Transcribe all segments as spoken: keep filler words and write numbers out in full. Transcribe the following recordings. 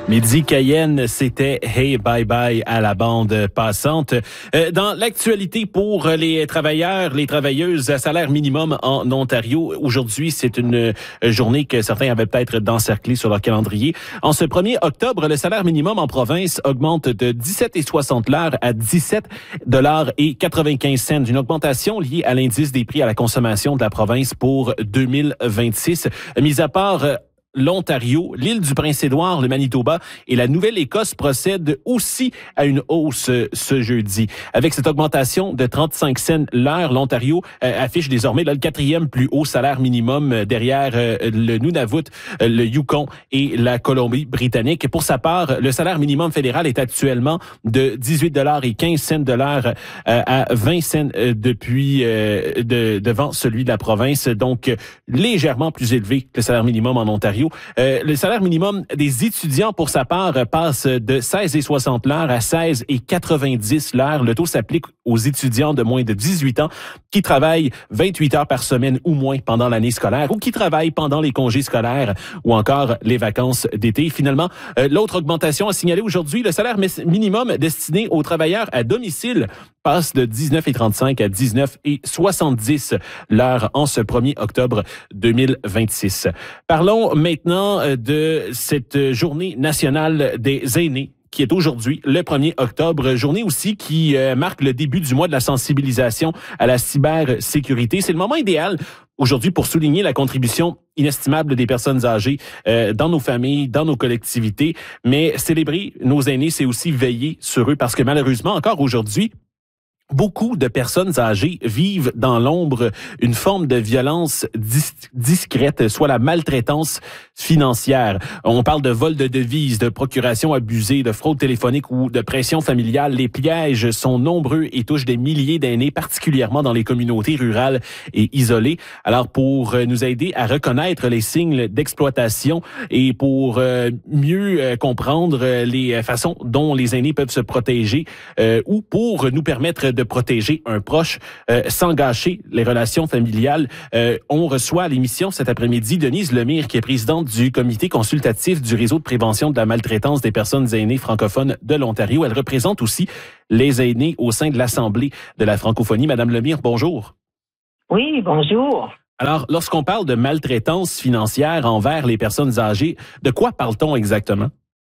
Midi Cayenne, c'était Hey Bye Bye à la bande passante. Euh, dans l'actualité pour les travailleurs, les travailleuses à salaire minimum en Ontario, aujourd'hui, c'est une journée que certains avaient peut-être d'encercler sur leur calendrier. En ce premier octobre, le salaire minimum en province augmente de dix-sept virgule soixante l'heure à dix-sept dollars et quatre-vingt-quinze cents, une augmentation liée à l'indice des prix à la consommation de la province pour deux mille vingt-six. Mis à part l'Ontario, l'île du Prince-Édouard, le Manitoba et la Nouvelle-Écosse procèdent aussi à une hausse ce jeudi. Avec cette augmentation de trente-cinq cents l'heure, l'Ontario euh, affiche désormais là, le quatrième plus haut salaire minimum euh, derrière euh, le Nunavut, euh, le Yukon et la Colombie-Britannique. Pour sa part, le salaire minimum fédéral est actuellement de dix-huit dollars et quinze cents de l'heure euh, à vingt cents euh, depuis euh, de, devant celui de la province, donc légèrement plus élevé que le salaire minimum en Ontario. Euh, le salaire minimum des étudiants, pour sa part, passe de seize virgule soixante l'heure à seize virgule quatre-vingt-dix l'heure. Le taux s'applique aux étudiants de moins de dix-huit ans qui travaillent vingt-huit heures par semaine ou moins pendant l'année scolaire ou qui travaillent pendant les congés scolaires ou encore les vacances d'été. Finalement, euh, l'autre augmentation à signaler aujourd'hui, le salaire minimum destiné aux travailleurs à domicile passe de dix-neuf virgule trente-cinq à dix-neuf virgule soixante-dix l'heure en ce premier octobre deux mille vingt-six. Parlons maintenant de cette journée nationale des aînés qui est aujourd'hui le premier octobre, journée aussi qui euh, marque le début du mois de la sensibilisation à la cybersécurité. C'est le moment idéal aujourd'hui pour souligner la contribution inestimable des personnes âgées euh, dans nos familles, dans nos collectivités, mais célébrer nos aînés, c'est aussi veiller sur eux parce que malheureusement, encore aujourd'hui, beaucoup de personnes âgées vivent dans l'ombre une forme de violence dis- discrète, soit la maltraitance financière. On parle de vol de devises, de procuration abusée, de fraude téléphonique ou de pression familiale. Les pièges sont nombreux et touchent des milliers d'aînés, particulièrement dans les communautés rurales et isolées. Alors, pour nous aider à reconnaître les signes d'exploitation et pour euh, mieux euh, comprendre les façons dont les aînés peuvent se protéger euh, ou pour nous permettre de protéger un proche euh, sans gâcher les relations familiales. Euh, on reçoit à l'émission cet après-midi Denise Lemire, qui est présidente du comité consultatif du réseau de prévention de la maltraitance des personnes aînées francophones de l'Ontario. Elle représente aussi les aînés au sein de l'Assemblée de la francophonie. Madame Lemire, bonjour. Oui, bonjour. Alors, lorsqu'on parle de maltraitance financière envers les personnes âgées, de quoi parle-t-on exactement?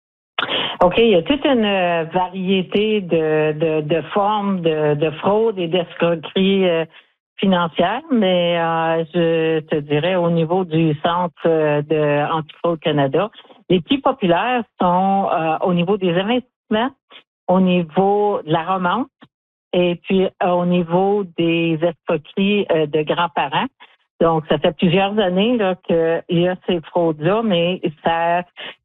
OK, il y a toute une euh, variété de, de, de formes de, de fraude et d'escroquerie euh, financière, mais euh, je te dirais au niveau du Centre euh, de Antifraude Canada, les plus populaires sont euh, au niveau des investissements, au niveau de la romance et puis euh, au niveau des escroqueries euh, de grands-parents. Donc, ça fait plusieurs années là, qu'il y a ces fraudes-là, mais ça...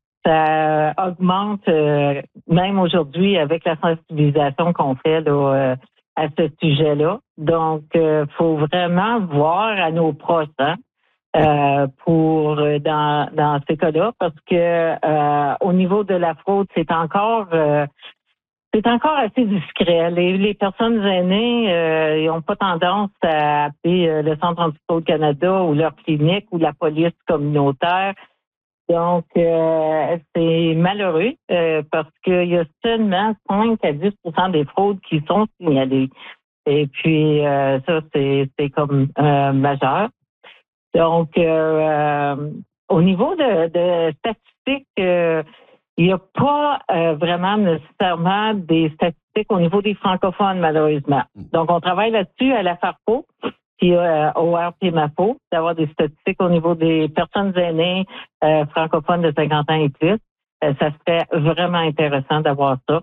Ça augmente euh, même aujourd'hui avec la sensibilisation qu'on fait là, euh, à ce sujet-là. Donc, il euh, faut vraiment voir à nos proches hein, euh, pour dans dans ces cas-là, parce que euh, au niveau de la fraude, c'est encore euh, c'est encore assez discret. Les, les personnes aînées, euh, ils n'ont pas tendance à appeler euh, le Centre Antifraude Canada ou leur clinique ou la police communautaire. Donc, euh, c'est malheureux euh, parce qu'il y a seulement cinq à dix pour cent des fraudes qui sont signalées. Et puis, euh, ça, c'est, c'est comme euh, majeur. Donc, euh, au niveau de, de statistiques, euh, il n'y a pas euh, vraiment nécessairement des statistiques au niveau des francophones, malheureusement. Donc, on travaille là-dessus à la FARPO. Puis euh, au R P M A P O, d'avoir des statistiques au niveau des personnes aînées euh, francophones de cinquante ans et plus. Euh, ça serait vraiment intéressant d'avoir ça.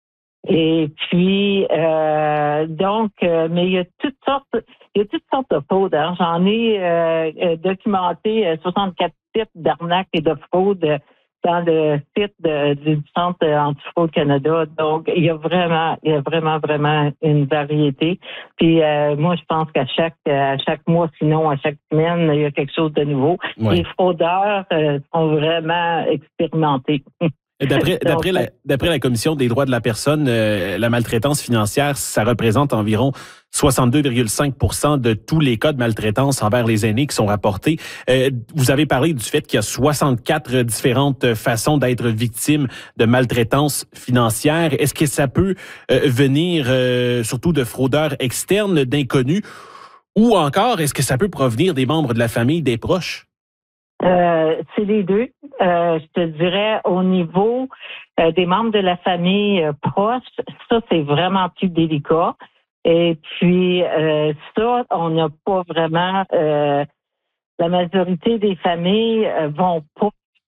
Et puis, euh, donc, euh, mais il y a toutes sortes, il y a toutes sortes de fraudes. Hein. J'en ai euh, documenté euh, soixante-quatre types d'arnaques et de fraudes dans le site de, du Centre Antifraude Canada. Donc, il y a vraiment, il y a vraiment, vraiment une variété. Puis, euh, moi, je pense qu'à chaque, à chaque mois, sinon à chaque semaine, il y a quelque chose de nouveau. Ouais. Les fraudeurs euh, sont vraiment expérimentés. D'après, d'après, la, d'après la Commission des droits de la personne, euh, la maltraitance financière, ça représente environ soixante-deux virgule cinq pour cent de tous les cas de maltraitance envers les aînés qui sont rapportés. Euh, vous avez parlé du fait qu'il y a soixante-quatre différentes façons d'être victime de maltraitance financière. Est-ce que ça peut euh, venir euh, surtout de fraudeurs externes, d'inconnus, ou encore est-ce que ça peut provenir des membres de la famille, des proches? Euh, c'est les deux. Euh, je te dirais, au niveau euh, des membres de la famille euh, proche, ça, c'est vraiment plus délicat. Et puis, euh, ça, on n'a pas vraiment... Euh, la majorité des familles euh, vont pas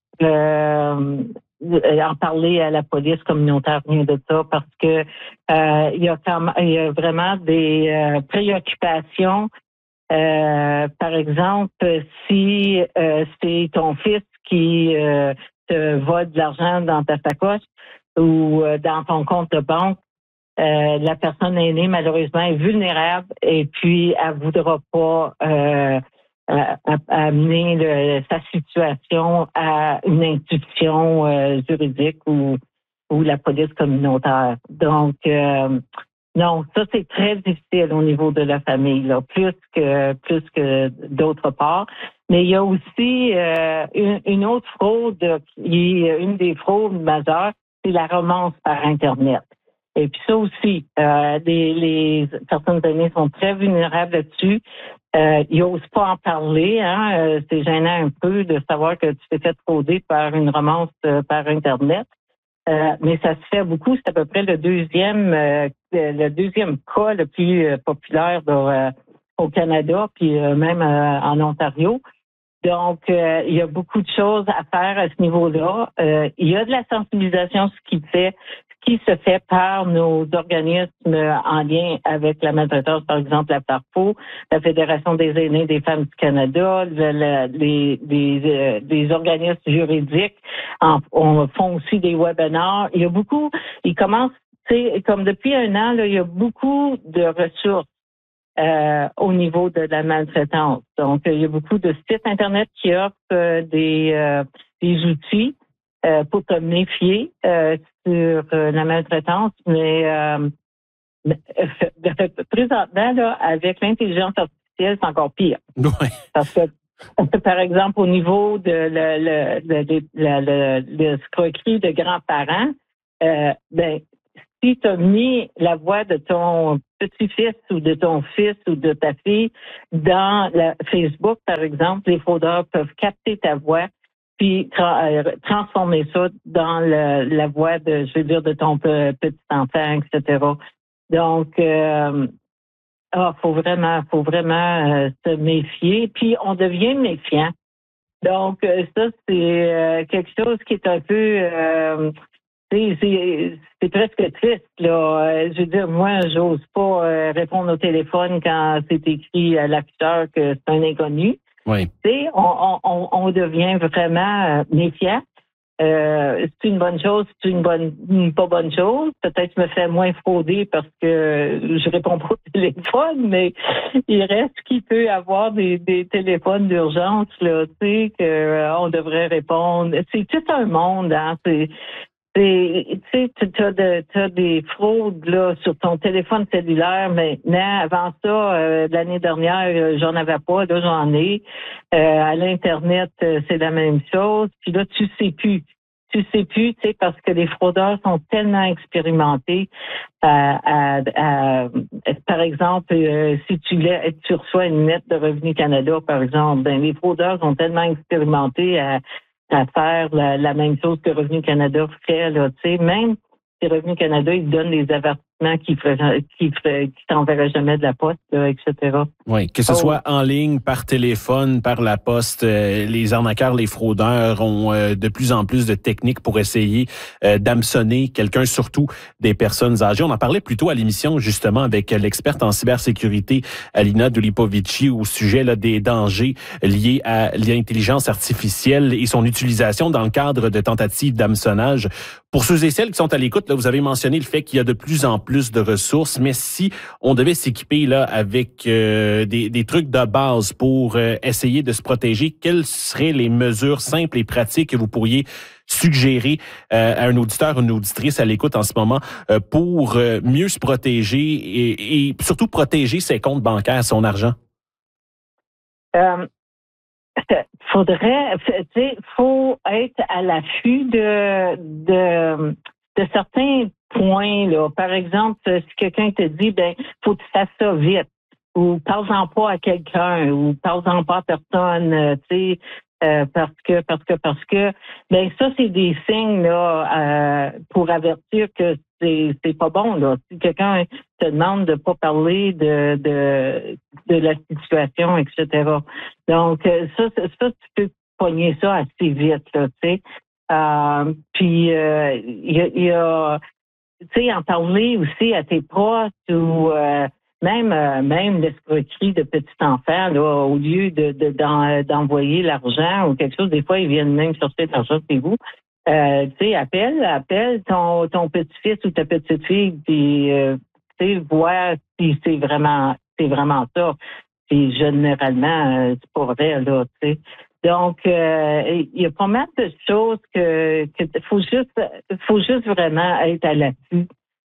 euh, en parler à la police communautaire, rien de ça, parce que euh, il y a quand même, il y a vraiment des euh, préoccupations. Euh, par exemple, si euh, c'est ton fils qui euh, te vole de l'argent dans ta sacoche ou euh, dans ton compte de banque, euh, la personne aînée, malheureusement, est vulnérable et puis elle voudra pas euh, à, à amener le, sa situation à une institution euh, juridique ou, ou la police communautaire. Donc, euh, non, ça c'est très difficile au niveau de la famille, là, plus que plus que d'autre part. Mais il y a aussi euh, une, une autre fraude qui est une des fraudes majeures, c'est la romance par Internet. Et puis ça aussi, euh, les, les personnes aînées sont très vulnérables là-dessus. Euh, ils n'osent pas en parler, hein. Euh, c'est gênant un peu de savoir que tu t'es fait frauder par une romance euh, par Internet. Euh, mais ça se fait beaucoup. C'est à peu près le deuxième, euh, le deuxième cas le plus euh, populaire de, euh, au Canada, puis euh, même euh, en Ontario. Donc, euh, il y a beaucoup de choses à faire à ce niveau-là. Euh, il y a de la sensibilisation, ce qui fait, ce qui se fait par nos organismes en lien avec la maltraitance, par exemple la FARPO, la Fédération des aînés des femmes du Canada, le, le, les, les, euh, les organismes juridiques en, on font aussi des webinars. Il y a beaucoup, ils commencent, tu sais, comme depuis un an, là, il y a beaucoup de ressources. Euh, au niveau de la maltraitance. Donc, il y a beaucoup de sites Internet qui offrent euh, des, euh, des outils euh, pour te méfier euh, sur euh, la maltraitance, mais euh, présentement, là, avec l'intelligence artificielle, c'est encore pire. Ouais. Parce que, par exemple, au niveau de le, le, le, le, le, le escroquerie de grands-parents, euh, ben, si tu as mis la voix de ton petit-fils ou de ton fils ou de ta fille dans la Facebook, par exemple, les fraudeurs peuvent capter ta voix puis tra- euh, transformer ça dans le, la voix de, je veux dire, de ton pe- petit enfant, et cetera. Donc, euh, ah, faut vraiment, faut vraiment euh, se méfier. Puis on devient méfiant. Donc, euh, ça, c'est euh, quelque chose qui est un peu euh, C'est, c'est, c'est presque triste, là. Je veux dire, moi, j'ose pas euh, répondre au téléphone quand c'est écrit à l'afficheur que c'est un inconnu. Oui. Tu sais, on, on, on devient vraiment méfiant. Euh, c'est une bonne chose, c'est une bonne, une pas bonne chose. Peut-être que je me fais moins frauder parce que je réponds pas au téléphone, mais il reste qu'il peut y avoir des, des téléphones d'urgence, là, tu sais, qu'on euh, devrait répondre. C'est tout un monde, hein. C'est, Tu sais, tu as, de, t'as des fraudes là sur ton téléphone cellulaire maintenant. Avant ça, euh, l'année dernière, euh, j'en avais pas. Là, j'en ai. Euh, à l'Internet, euh, c'est la même chose. Puis là, tu sais plus. Tu sais plus, tu sais, parce que les fraudeurs sont tellement expérimentés. À, à, à, par exemple, euh, si tu, tu reçois une lettre de Revenu Canada, par exemple, ben les fraudeurs sont tellement expérimentés à à faire la, la même chose que Revenu Canada fait, là, tu sais, même si Revenu Canada, ils donnent des avertissements qui feraient, qui feraient, qui t'enverraient jamais de la poste, là, et cetera. Oui, que ce oh. soit en ligne, par téléphone, par la poste, euh, les arnaqueurs, les fraudeurs ont euh, de plus en plus de techniques pour essayer euh, d'hameçonner quelqu'un, surtout des personnes âgées. On en parlait plus tôt à l'émission, justement, avec l'experte en cybersécurité, Alina Dulipovici, au sujet là, des dangers liés à l'intelligence artificielle et son utilisation dans le cadre de tentatives d'hameçonnage. Pour ceux et celles qui sont à l'écoute, là, vous avez mentionné le fait qu'il y a de plus en plus de ressources, mais si on devait s'équiper là avec euh, euh, des, des trucs de base pour euh, essayer de se protéger, quelles seraient les mesures simples et pratiques que vous pourriez suggérer euh, à un auditeur ou une auditrice à l'écoute en ce moment euh, pour euh, mieux se protéger et, et surtout protéger ses comptes bancaires, son argent? Euh, faudrait, tu sais, faut être à l'affût de, de, de certains points, là. Par exemple, si quelqu'un te dit, ben, faut que tu fasses ça vite, ou parle-en pas à quelqu'un, ou parle-en pas à personne, tu sais, euh, parce que, parce que, parce que, ben, ça, c'est des signes, là, euh, pour avertir que c'est, c'est pas bon, là. Si quelqu'un te demande de pas parler de, de, de la situation, et cetera. Donc, ça, ça, tu peux pogner ça assez vite, là, tu sais. Euh, puis, il euh, y a, y a tu sais, en parler aussi à tes proches ou euh, même euh, même l'escroquerie de petits enfants, là, au lieu de, de d'en, d'envoyer l'argent ou quelque chose, des fois, ils viennent même chercher l'argent chez vous. Euh, tu sais, appelle, appelle ton, ton petit-fils ou ta petite-fille, puis euh, tu sais, vois si c'est vraiment c'est vraiment ça. Puis généralement, euh, c'est pas vrai, là, tu sais. Donc, euh, il y a pas mal de choses que, que faut juste, faut juste vraiment être à l'affût, euh,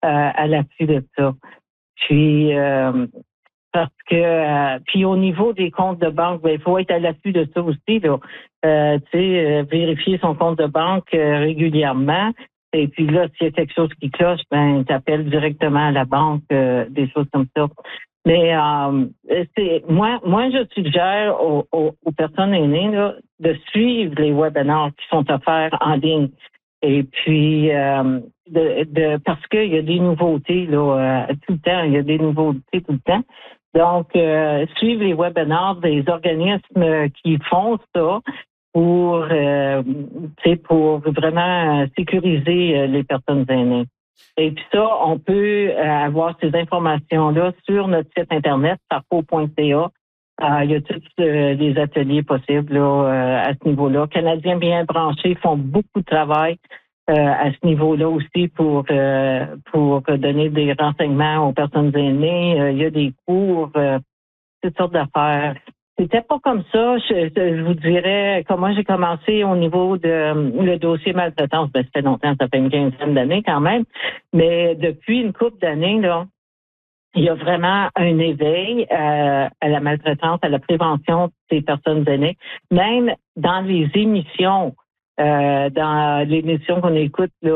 à l'affût de ça. Puis, euh, parce que, euh, puis au niveau des comptes de banque, ben, il faut être à l'affût de ça aussi, là. Euh, tu sais, euh, vérifier son compte de banque euh, régulièrement. Et puis là, s'il y a quelque chose qui cloche, ben, t'appelles directement à la banque, euh, des choses comme ça. Mais euh, c'est moi, moi je suggère aux, aux, aux personnes aînées là, de suivre les webinars qui sont offerts en ligne. Et puis euh, de, de parce qu'il y a des nouveautés là euh, tout le temps, il y a des nouveautés tout le temps. Donc euh, suivre les webinars des organismes qui font ça pour euh, pour vraiment sécuriser les personnes aînées. Et puis ça, on peut avoir ces informations-là sur notre site internet, sarco point c a. Euh, il y a tous euh, les ateliers possibles là, euh, à ce niveau-là. Canadiens bien branchés font beaucoup de travail euh, à ce niveau-là aussi pour euh, pour donner des renseignements aux personnes aînées. Euh, il y a des cours, euh, toutes sortes d'affaires. C'était pas comme ça. Je, je vous dirais, comment j'ai commencé au niveau de euh, le dossier maltraitance. Ben, ça fait longtemps, ça fait une quinzaine d'années quand même. Mais depuis une couple d'années, là, il y a vraiment un éveil euh, à la maltraitance, à la prévention des personnes aînées. Même dans les émissions, euh, dans l'émission qu'on écoute, là,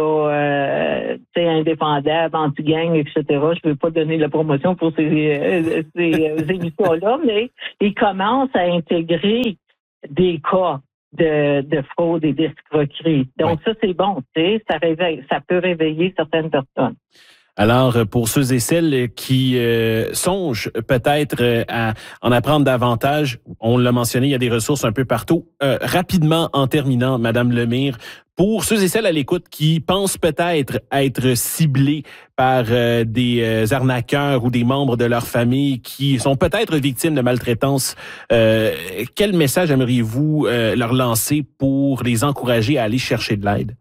euh, c'est indépendable, anti-gang, et cetera. Je ne veux pas donner la promotion pour ces, euh, ces euh, émissions-là, mais ils commencent à intégrer des cas de, de fraude et d'escroquerie. Donc, oui. Ça, c'est bon, tu sais, ça réveille, ça peut réveiller certaines personnes. Alors, pour ceux et celles qui euh, songent peut-être euh, à en apprendre davantage, on l'a mentionné, il y a des ressources un peu partout. Euh, rapidement, en terminant, Madame Lemire, pour ceux et celles à l'écoute qui pensent peut-être être ciblés par euh, des euh, arnaqueurs ou des membres de leur famille qui sont peut-être victimes de maltraitance, euh, quel message aimeriez-vous euh, leur lancer pour les encourager à aller chercher de l'aide?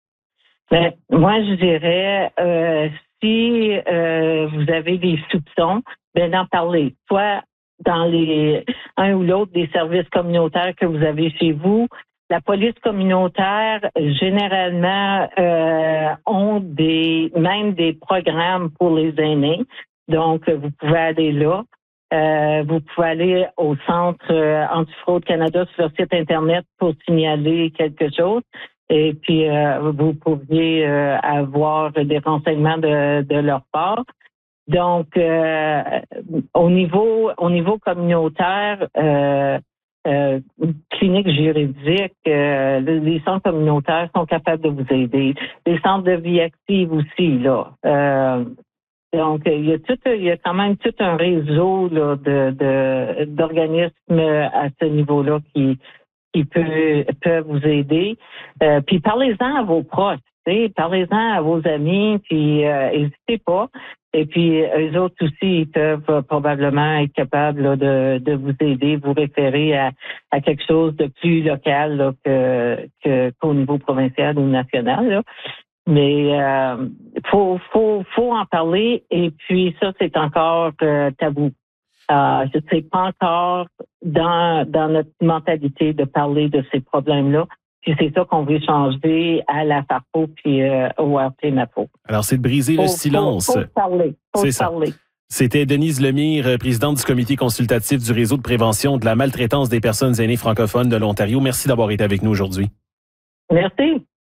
Ben, moi, je dirais... Euh, Si euh, vous avez des soupçons, ben d'en parler. Soit dans les un ou l'autre des services communautaires que vous avez chez vous. La police communautaire, généralement, euh, ont des même des programmes pour les aînés. Donc, vous pouvez aller là. Euh, vous pouvez aller au Centre euh, Antifraude Canada sur leur site Internet pour signaler quelque chose. Et puis, euh, vous pourriez euh, avoir des renseignements de, de leur part. Donc, euh, au niveau au niveau communautaire, euh, euh, clinique juridique, euh, les centres communautaires sont capables de vous aider. Les centres de vie active aussi, là. Euh, donc, il y a tout, il y a quand même tout un réseau là, de, de d'organismes à ce niveau-là qui qui peut, peuvent vous aider. Euh, puis parlez-en à vos proches, parlez-en à vos amis, puis n'hésitez euh, pas. Et puis eux autres aussi, ils peuvent euh, probablement être capables là, de, de vous aider, vous référer à, à quelque chose de plus local là, que, que qu'au niveau provincial ou national. Là. Mais euh, faut, faut, faut en parler. Et puis ça, c'est encore euh, tabou. Euh, je sais pas encore dans, dans notre mentalité de parler de ces problèmes-là. Puis c'est ça qu'on veut changer à la FARPO puis euh, au R T M A P O. Alors, c'est de briser faut, le silence. Faut, faut parler. Faut c'est parler. Ça. C'était Denise Lemire, présidente du comité consultatif du réseau de prévention de la maltraitance des personnes aînées francophones de l'Ontario. Merci d'avoir été avec nous aujourd'hui. Merci.